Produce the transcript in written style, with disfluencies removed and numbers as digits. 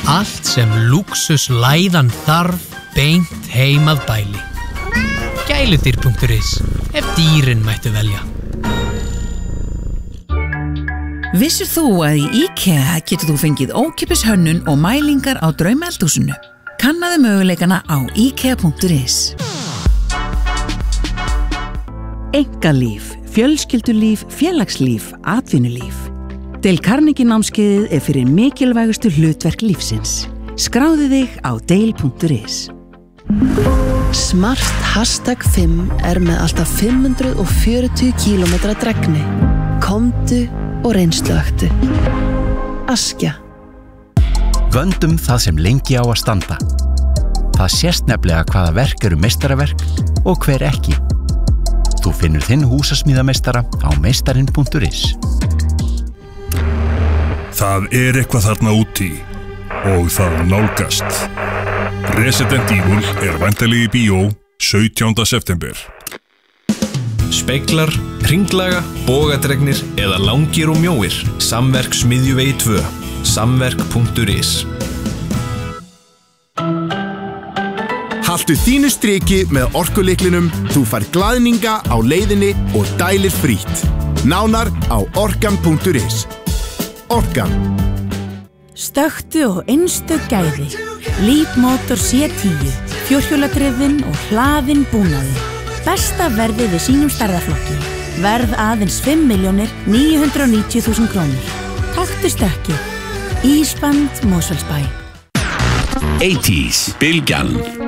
Allt sem lúxuslæðan þarf beint heim að bæli. Gæludýr.is, ef dýrin mættu velja. Vissir þú að í IKEA getur þú fengið ókeypis hönnun og mælingar á draumeldhúsinu? Kannaðu möguleikana á IKEA.is. Einkalíf, fjölskyldulíf, félagslíf, atvinnulíf. Dale Carnegie námskeiðið er fyrir mikilvægustu hlutverk lífsins. Skráðu þig á Dale.is. Smart #5 er með alltaf 540 km drægni. Komdu og reynsluaktu. Askja. Vöndum það sem lengi á að standa. Það sést nefnilega hvaða verk eru meistaraverk og hver ekki. Þú finnur þinn húsasmíðameistara á meistarin.is. Það er eitthvað þarna úti og það nálgast. Resident Evil er væntanlega í bíó 17. september. Speglar, hringlaga, bogadregnir eða langir og mjóir. Samverk Smiðjuvegi 2. Samverk.is. Haltu þínu striki með orkulyklinum, þú fær glaðninga á leiðinni og dælir frítt. Nánar á orkan.is. Orkan. Stökktu og einstök gæði. Leapmotor C10, fjórhjóladrifinn og hlaðinn búnaður. Besta verðið við sínum stærðarflokki. Verð aðeins 5.990.000 krónur. Taktu stökkið. Ísband Mosfellsbæ. 80s, Bylgjan.